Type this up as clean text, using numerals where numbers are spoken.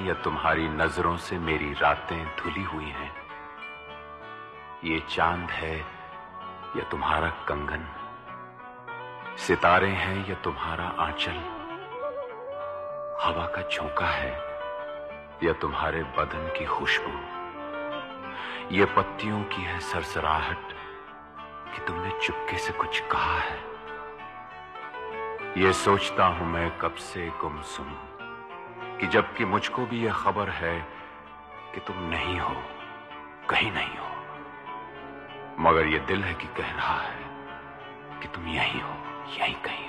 या तुम्हारी नजरों से मेरी रातें धुली हुई हैं। ये चांद है या तुम्हारा कंगन, सितारे हैं या तुम्हारा आंचल, हवा का झोंका है या तुम्हारे बदन की खुशबू, ये पत्तियों की है सरसराहट कि तुमने चुपके से कुछ कहा है। ये सोचता हूं मैं कब से गुमसुम कि जबकि मुझको भी यह खबर है कि तुम नहीं हो, कहीं नहीं हो, मगर यह दिल है कि कह रहा है कि तुम यहीं हो, यहीं कहीं।